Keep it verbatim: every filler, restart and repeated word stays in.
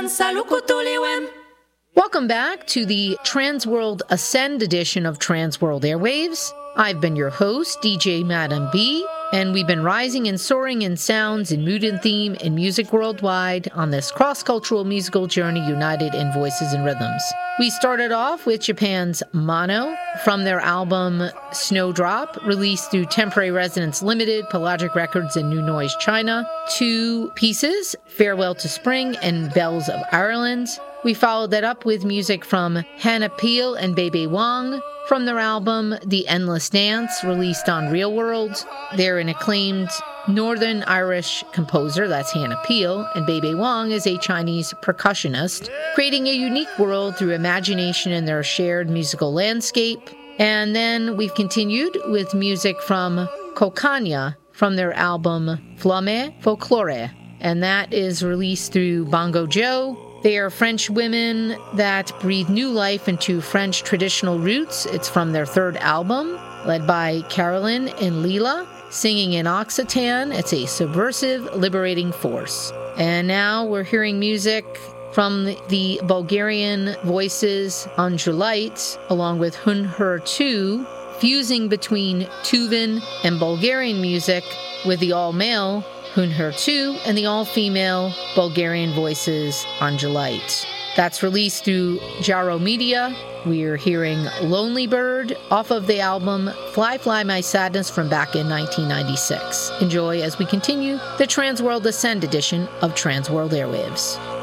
Welcome back to the Transworld Ascend edition of Transworld Airwaves. I've been your host, D J Madam B, and we've been rising and soaring in sounds and mood and theme and music worldwide on this cross-cultural musical journey united in voices and rhythms. We started off with Japan's Mono from their album Snowdrop, released through Temporary Residence Limited, Pelagic Records, and New Noise China. Two pieces, Farewell to Spring and Bells of Ireland. We followed that up with music from Hannah Peel and Bebe Wong from their album The Endless Dance, released on Real World. They're an acclaimed Northern Irish composer, that's Hannah Peel, and Bebe Wong is a Chinese percussionist, creating a unique world through imagination in their shared musical landscape. And then we've continued with music from Kokanya from their album Flamme Folklore, and that is released through Bongo Joe. They are French women that breathe new life into French traditional roots. It's from their third album, led by Caroline and Lila, singing in Occitan. It's a subversive, liberating force. And now we're hearing music from the Bulgarian voices Anjulite, along with Hunher two, fusing between Tuvan and Bulgarian music with the all-male Hunher two and the all-female Bulgarian voices Anjulite. That's released through Jaro Media. We're hearing Lonely Bird off of the album Fly Fly My Sadness from back in nineteen ninety-six. Enjoy as we continue the Transworld Ascend edition of Transworld Airwaves.